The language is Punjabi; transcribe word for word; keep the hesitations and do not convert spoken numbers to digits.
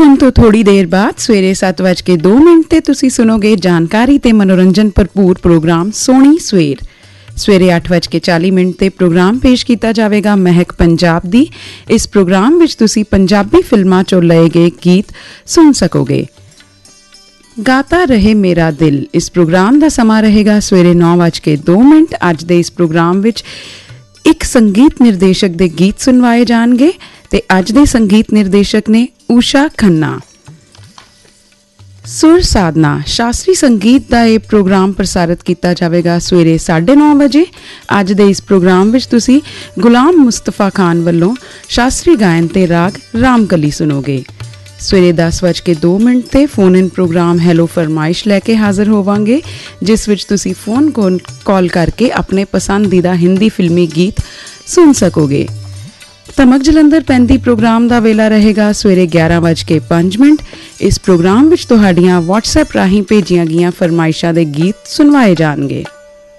ਹੁਣ ਤੋਂ ਥੋੜੀ ਦੇਰ ਬਾਅਦ ਸਵੇਰੇ ਸੱਤ ਵੱਜ ਕੇ ਦੋ ਮਿੰਟ ਤੇ ਤੁਸੀਂ ਸੁਣੋਗੇ ਜਾਣਕਾਰੀ ਤੇ ਮਨੋਰੰਜਨ ਭਰਪੂਰ ਪ੍ਰੋਗਰਾਮ ਸੋਹਣੀ ਸਵੇਰ। ਸਵੇਰੇ ਅੱਠ ਵੱਜ ਕੇ ਚਾਲੀ ਮਿੰਟ ਤੇ ਪ੍ਰੋਗਰਾਮ ਪੇਸ਼ ਕੀਤਾ ਜਾਵੇਗਾ ਮਹਿਕ ਪੰਜਾਬ ਦੀ। ਇਸ ਪ੍ਰੋਗਰਾਮ ਵਿੱਚ ਤੁਸੀਂ ਪੰਜਾਬੀ ਫਿਲਮਾਂ ਚੋਂ ਲਏ ਗਏ ਗੀਤ ਸੁਣ ਸਕੋਗੇ। ਗਾਤਾ ਰਹੇ ਮੇਰਾ ਦਿਲ, ਇਸ ਪ੍ਰੋਗਰਾਮ ਦਾ ਸਮਾਂ ਰਹੇਗਾ ਸਵੇਰੇ ਨੌ ਵੱਜ ਕੇ ਦੋ ਮਿੰਟ। ਅੱਜ ਦੇ ਇਸ ਪ੍ਰੋਗਰਾਮ ਵਿੱਚ ਇੱਕ ਸੰਗੀਤ ਨਿਰਦੇਸ਼ਕ ਦੇ ਗੀਤ ਸੁਣਵਾਏ ਜਾਣਗੇ ਤੇ ਅੱਜ ਦੇ ਸੰਗੀਤ ਨਿਰਦੇਸ਼ਕ ਨੇ ਊਸ਼ਾ ਖੰਨਾ। ਸੁਰ ਸਾਧਨਾ ਸ਼ਾਸਤਰੀ ਸੰਗੀਤ ਦਾ ਇਹ ਪ੍ਰੋਗਰਾਮ ਪ੍ਰਸਾਰਿਤ ਕੀਤਾ ਜਾਵੇਗਾ ਸਵੇਰੇ ਸਾਢੇ ਨੌ ਵਜੇ। ਅੱਜ ਦੇ ਇਸ ਪ੍ਰੋਗਰਾਮ ਵਿੱਚ ਤੁਸੀਂ ਗੁਲਾਮ ਮੁਸਤਫਾ ਖਾਨ ਵੱਲੋਂ ਸ਼ਾਸਤਰੀ ਗਾਇਨ ਤੇ ਰਾਗ ਰਾਮਕਲੀ ਸੁਣੋਗੇ। ਸਵੇਰੇ ਦਸ ਵੱਜ ਕੇ ਦੋ ਮਿੰਟ ਤੇ ਫੋਨ ਇਨ ਪ੍ਰੋਗਰਾਮ ਹੈਲੋ ਫਰਮਾਇਸ਼ ਲੈ ਕੇ ਹਾਜ਼ਰ ਹੋਵਾਂਗੇ, ਜਿਸ ਵਿੱਚ ਤੁਸੀਂ ਫੋਨ ਕਾਲ ਕਰਕੇ ਆਪਣੇ ਪਸੰਦੀਦਾ ਹਿੰਦੀ ਫਿਲਮੀ ਗੀਤ ਸੁਣ ਸਕੋਗੇ। ਧਮਕ ਜਲੰਧਰ ਪੈਂਦੀ ਪ੍ਰੋਗਰਾਮ ਦਾ ਵੇਲਾ ਰਹੇਗਾ ਸਵੇਰੇ ਗਿਆਰਾਂ ਵੱਜ ਕੇ ਪੰਜ ਮਿੰਟ। ਇਸ ਪ੍ਰੋਗਰਾਮ ਵਿੱਚ ਤੁਹਾਡੀਆਂ ਵਟਸਐਪ ਰਾਹੀਂ ਭੇਜੀਆਂ ਗਈਆਂ ਫਰਮਾਇਸ਼ਾਂ ਦੇ ਗੀਤ ਸੁਣਵਾਏ ਜਾਣਗੇ।